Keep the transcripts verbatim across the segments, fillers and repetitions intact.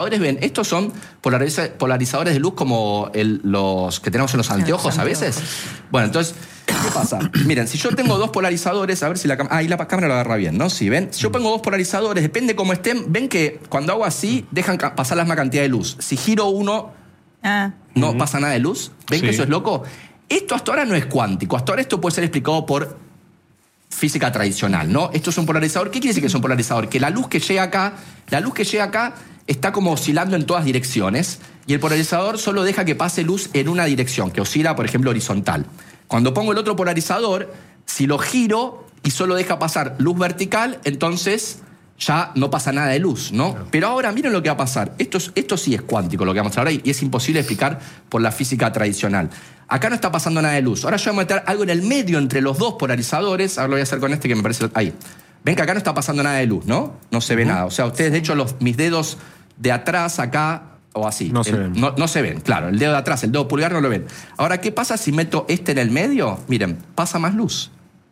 Ven, estos son polariza- polarizadores de luz como el, los que tenemos en los anteojos a veces. Bueno, entonces, ¿qué pasa? Miren, si yo tengo dos polarizadores, a ver si la cámara... Ah, ahí la cámara lo agarra bien, ¿no? Sí, ¿ven? Si yo pongo dos polarizadores, depende cómo estén, ven que cuando hago así, dejan pasar la misma cantidad de luz. Si giro uno, ah. no uh-huh. pasa nada de luz. ¿Ven sí. que eso es loco? Esto hasta ahora no es cuántico. Hasta ahora esto puede ser explicado por física tradicional, ¿no? Esto es un polarizador. ¿Qué quiere decir que es un polarizador? Que la luz que llega acá, la luz que llega acá está como oscilando en todas direcciones y el polarizador solo deja que pase luz en una dirección, que oscila, por ejemplo, horizontal. Cuando pongo el otro polarizador, si lo giro y solo deja pasar luz vertical, entonces ya no pasa nada de luz, ¿no? Claro. Pero ahora miren lo que va a pasar. Esto, es, esto sí es cuántico lo que vamos a hablar y es imposible explicar por la física tradicional. Acá no está pasando nada de luz. Ahora yo voy a meter algo en el medio entre los dos polarizadores. Ahora lo voy a hacer con este que me parece... Ahí. Ven que acá no está pasando nada de luz, ¿no? No se ve uh-huh. nada. O sea, ustedes, de hecho, los, mis dedos de atrás, acá, o así. No se el, ven. No, no se ven, claro. El dedo de atrás, el dedo pulgar no lo ven. Ahora, ¿qué pasa si meto este en el medio? Miren, pasa más luz.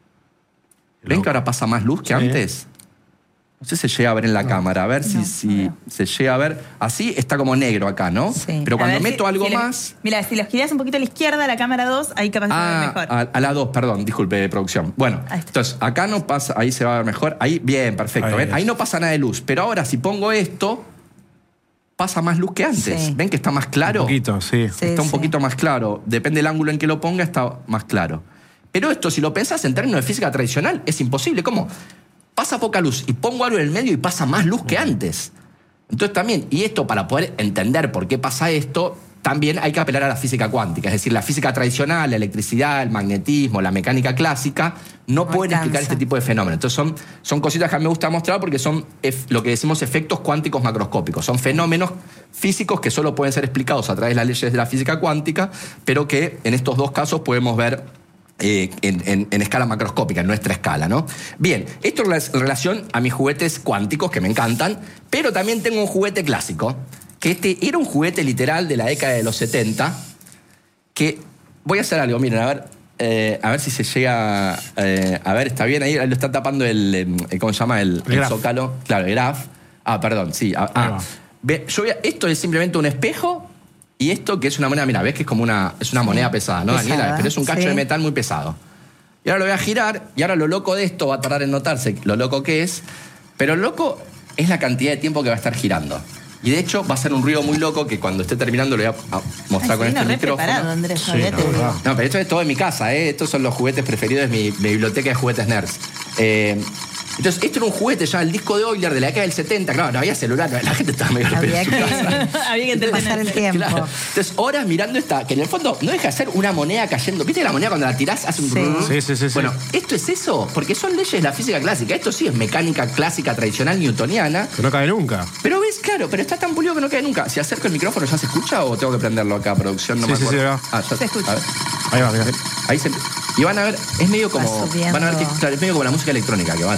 ¿Ven no. que ahora pasa más luz que sí. antes? No sé si se llega a ver en la no. cámara. A ver no, si, si no se llega a ver. Así está como negro acá, ¿no? Sí. Pero cuando meto si, algo si más... Le, mira, si los girás un poquito a la izquierda, la cámara dos, ahí capaz ah, se ve mejor. A, a la dos, perdón, disculpe, producción. Bueno, entonces, acá no pasa... Ahí se va a ver mejor. Ahí, bien, perfecto. Ahí, ¿ven? Ahí no pasa nada de luz. Pero ahora, si pongo esto, pasa más luz que antes. Sí. ¿Ven que está más claro? Un poquito, sí. sí está un sí. poquito más claro. Depende del ángulo en que lo ponga, está más claro. Pero esto, si lo pensás en términos de física tradicional, es imposible. ¿Cómo? Pasa poca luz y pongo algo en el medio y pasa más luz que antes. Entonces también, y esto para poder entender por qué pasa esto, también hay que apelar a la física cuántica. Es decir, la física tradicional, la electricidad, el magnetismo, la mecánica clásica, no, no pueden alcanza. explicar este tipo de fenómenos. Entonces son, son cositas que a mí me gusta mostrar porque son ef, lo que decimos efectos cuánticos macroscópicos. Son fenómenos físicos que solo pueden ser explicados a través de las leyes de la física cuántica, pero que en estos dos casos podemos ver Eh, en, en, en escala macroscópica, en nuestra escala, ¿no? Bien, esto en relación a mis juguetes cuánticos, que me encantan, pero también tengo un juguete clásico, que este era un juguete literal de la década de los setenta, que voy a hacer algo, miren, a ver, eh, a ver si se llega, eh, a ver, está bien ahí, ahí lo está tapando el, el ¿cómo se llama? El, el, el zócalo, claro, el graf. Ah, perdón, sí. Ah, ah. Ve, yo voy a, esto es simplemente un espejo. Y esto que es una moneda, mira, ves que es como una, es una sí, moneda pesada, ¿no, pesada, Daniela? Pero es un cacho sí. de metal muy pesado. Y ahora lo voy a girar, y ahora lo loco de esto va a tardar en notarse lo loco que es, pero lo loco es la cantidad de tiempo que va a estar girando. Y de hecho va a ser un ruido muy loco que cuando esté terminando lo voy a mostrar Ay, con sí, este no, micrófono. Andrés, sí, no, no, pero esto es todo en mi casa, ¿eh? Estos son los juguetes preferidos de mi, mi biblioteca de juguetes nerds. Eh, Entonces, esto era un juguete ya, el disco de Euler de la década del setenta. Claro, no había celular, la gente estaba medio había que, había que pasar el tiempo. Claro. Entonces, horas mirando esta, que en el fondo no deja de ser una moneda cayendo. ¿Viste la moneda cuando la tirás hace un... Sí, sí, sí, sí. Bueno, esto es eso, porque son leyes de la física clásica. Esto sí es mecánica clásica tradicional newtoniana. Que no cae nunca. Pero ves, claro, pero está tan pulido que no cae nunca. Si acerco el micrófono, ¿ya se escucha o tengo que prenderlo acá, producción? No sí, me acuerdo. Sí, sí, ah, ya se escucha. A ver. Ahí va, mira. Ahí se... Y van a ver, es medio como... Van a ver que claro, es medio como la música electrónica, que va...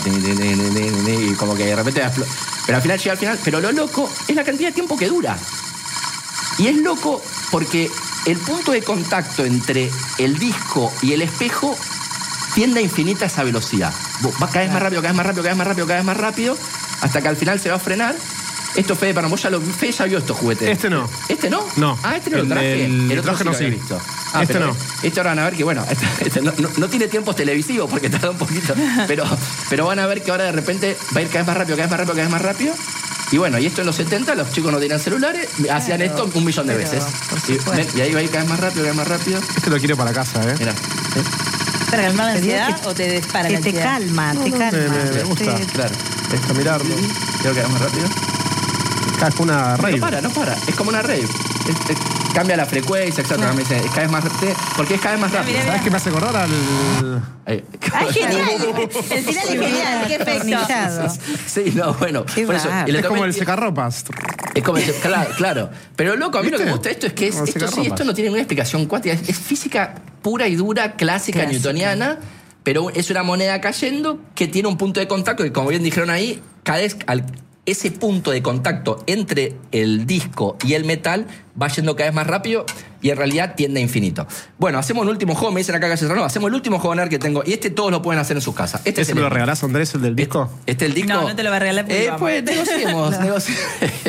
Y como que de repente... Pero al final llega al final... Pero lo loco es la cantidad de tiempo que dura. Y es loco porque el punto de contacto entre el disco y el espejo tiende a infinita esa velocidad. Va cada vez más rápido, cada vez más rápido, cada vez más rápido, cada vez más rápido, hasta que al final se va a frenar. Esto, Fede, para vos ya lo... Fede ya vio estos juguetes. Este no. ¿Este no? No. Ah, este no lo traje. El, el otro traje no sí. sí. Visto. Ah, este no. Este ahora van a ver que, bueno, este, este no, no, no tiene tiempos televisivos porque tarda un poquito. Pero, pero van a ver que ahora de repente va a ir cada vez más rápido, cada vez más rápido, cada vez más rápido. Y bueno, y esto en los setenta, los chicos no tenían celulares, claro, hacían esto un millón de veces. Y, y ahí va a ir cada vez más rápido, cada vez más rápido. Este lo quiero para casa, ¿eh? Mira. ¿eh? ¿Para calmar la ansiedad o te dispara la ansiedad? Te calma, te calma. Me, me gusta. Sí. Claro. Esto, mirarlo. Quiero que vaya más rápido. Es como una rave. No para, no para. Es como una rave. Es, es, cambia la frecuencia, exactamente. No. Es cada vez más rápido. Porque es cada vez más rápido. ¿Sabes mira. qué me hace acordar al...? ¡Ay, genial! El final es genial. ¡Qué efecto! Sí, no, bueno. Por eso, es como el secarropas. Es como el, claro, claro. Pero loco, a mí ¿viste? Lo que me gusta de esto es que es, esto, sí, esto no tiene ninguna explicación cuántica. Es, es física pura y dura, clásica, clásica, newtoniana. Pero es una moneda cayendo que tiene un punto de contacto que, como bien dijeron ahí, cada vez al... ese punto de contacto entre el disco y el metal va yendo cada vez más rápido y en realidad tiende a infinito. Bueno, hacemos el último juego, me dicen acá que no, hacemos el último juego que tengo y este todos lo pueden hacer en sus casas. Este ¿Ese me lo regalás, Andrés, el del disco? Este, este el disco. No, no te lo va a regalar. Eh, pues negociemos, no. negociemos.